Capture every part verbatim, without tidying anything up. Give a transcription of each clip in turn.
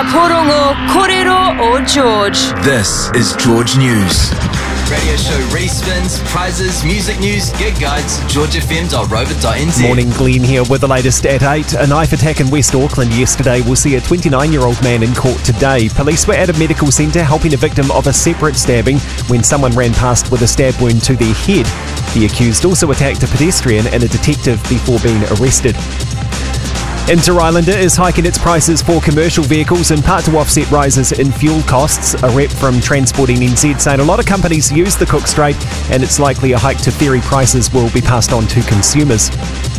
Porongo Korero o George. This is George News. Radio show respins, prizes, music news, gig guides, george f m dot rover dot n z. Morning, Glenn here with the latest at eight. A knife attack in West Auckland yesterday will see a twenty-nine-year-old man in court today. Police were at a medical centre helping a victim of a separate stabbing when someone ran past with a stab wound to their head. The accused also attacked a pedestrian and a detective before being arrested. Inter Islander is hiking its prices for commercial vehicles in part to offset rises in fuel costs. A rep from Transporting N Z saying a lot of companies use the Cook Strait and it's likely a hike to ferry prices will be passed on to consumers.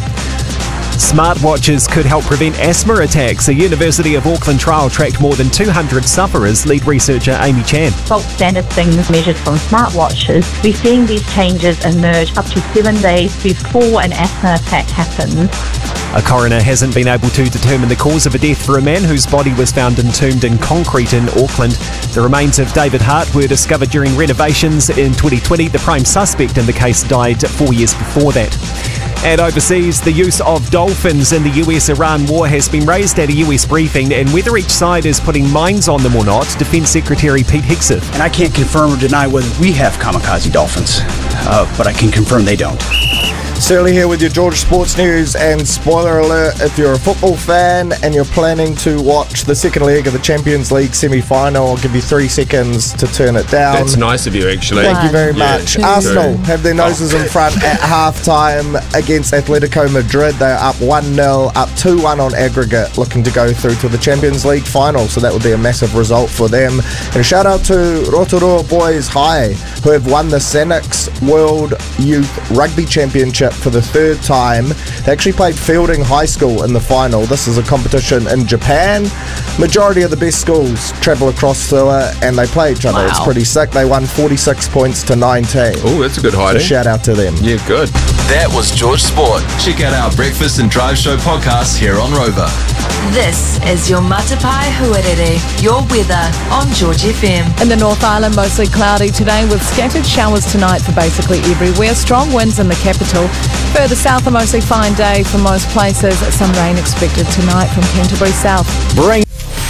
Smartwatches could help prevent asthma attacks. A University of Auckland trial tracked more than two hundred sufferers, lead researcher Amy Chan. Bulk standard things measured from smartwatches, we're seeing these changes emerge up to seven days before an asthma attack happens. A coroner hasn't been able to determine the cause of a death for a man whose body was found entombed in concrete in Auckland. The remains of David Hart were discovered during renovations in twenty twenty. The prime suspect in the case died four years before that. And overseas, the use of dolphins in the U S-Iran war has been raised at a U S briefing, and whether each side is putting mines on them or not, Defence Secretary Pete Hegseth. And I can't confirm or deny whether we have kamikaze dolphins, uh, but I can confirm they don't. Sterling here with your George Sports News, and spoiler alert, if you're a football fan and you're planning to watch the second leg of the Champions League semi-final, I'll give you three seconds to turn it down. That's nice of you, actually. Thank you very Yeah, much. true. Arsenal have their noses in front at half-time against Atletico Madrid. They're up one nil, up two one on aggregate, looking to go through to the Champions League final, so that would be a massive result for them. And shout out to Rotorua Boys High, who have won the Sanix World Youth Rugby Championship for the third time. They actually played Fielding High School in the final. This is a competition in Japan. Majority of the best schools travel across to it and they play each other. Wow. It's pretty sick. They won forty-six points to nineteen. Oh, that's a good hiding. So shout out to them. Yeah, good. That was George Sport. Check out our Breakfast and Drive Show podcast here on Rover. This is your Matapai Huarere, your weather on George F M. In the North Island, mostly cloudy today with scattered showers tonight for basically everywhere. Strong winds in the capital. Further south, a mostly fine day for most places. Some rain expected tonight from Canterbury South. Bring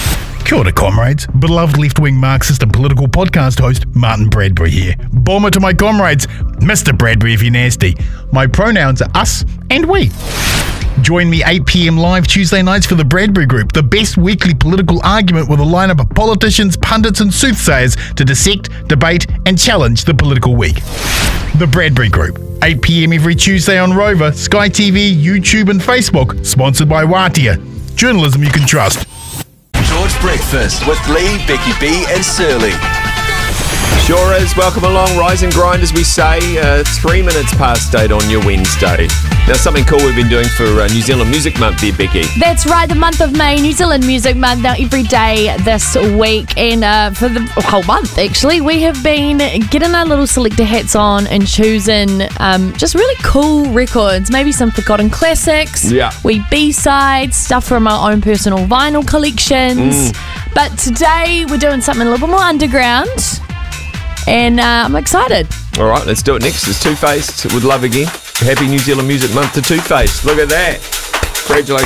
Kia ora, comrades. Beloved left-wing Marxist and political podcast host Martin Bradbury here. Bomber to my comrades, Mister Bradbury if you're nasty. My pronouns are us and we. Join me eight p.m. live Tuesday nights for the Bradbury Group, the best weekly political argument with a lineup of politicians, pundits and soothsayers to dissect, debate and challenge the political week. The Bradbury Group, eight p.m. every Tuesday on Rover, Sky T V, YouTube and Facebook, sponsored by Watia. Journalism you can trust. George Breakfast with Lee, Becky B and Surly. Sure is. Welcome along, rise and grind as we say. Uh, three minutes past eight on your Wednesday. Now, something cool we've been doing for uh, New Zealand Music Month there, Becky. That's right, the month of May, New Zealand Music Month, now every day this week, and uh, for the whole month actually, we have been getting our little selector hats on and choosing um, just really cool records, maybe some forgotten classics, Yeah. we B-sides, stuff from our own personal vinyl collections, Mm. but today we're doing something a little bit more underground, and uh, I'm excited. All right, let's do it next. It's Two-Faced with Love Again. Happy New Zealand Music Month to Two-Faced. Look at that. Congratulations.